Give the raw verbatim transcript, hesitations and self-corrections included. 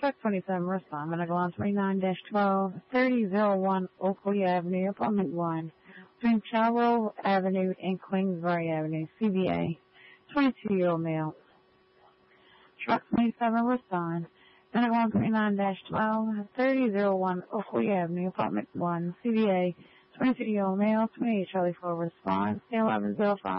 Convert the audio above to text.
Truck twenty-seven, respond. Medical on twenty-nine twelve thirty oh one Oakley Avenue, apartment one, between Charles Avenue and Queensbury Avenue, C B A, twenty-two-year-old male. Truck twenty-seven, respond. Medical on twenty-nine twelve thirty oh one Oakley Avenue, apartment one, C B A, twenty-two-year-old male, twenty-eight Charlie four, respond. Stay eleven oh five.